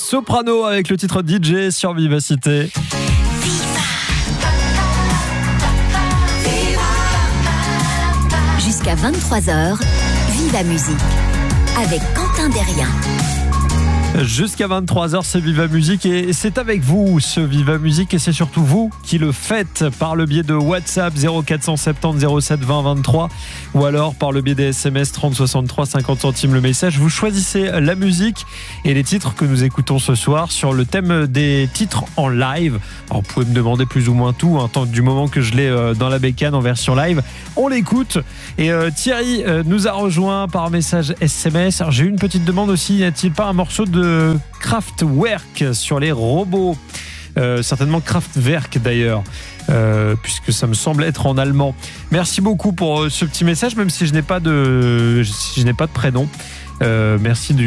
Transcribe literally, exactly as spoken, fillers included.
Soprano avec le titre D J sur Vivacité. Jusqu'à vingt-trois heures, Viva Musique avec Quentin Derrien. Jusqu'à vingt-trois heures, c'est Viva Musique et c'est avec vous ce Viva Musique et c'est surtout vous qui le faites par le biais de WhatsApp zéro quatre cent soixante-dix zéro sept vingt vingt-trois ou alors par le biais des S M S trente soixante-trois cinquante centimes le message. Vous choisissez la musique et les titres que nous écoutons ce soir sur le thème des titres en live. Alors, vous pouvez me demander plus ou moins tout, hein, tant du moment que je l'ai dans la bécane en version live. On l'écoute et euh, Thierry euh, nous a rejoint par message S M S. Alors, j'ai eu une petite demande aussi, n'y a-t-il pas un morceau de Kraftwerk sur les robots, euh, certainement Kraftwerk d'ailleurs, euh, puisque ça me semble être en allemand. Merci beaucoup pour euh, ce petit message, même si je n'ai pas de, si je n'ai pas de prénom. Euh, merci du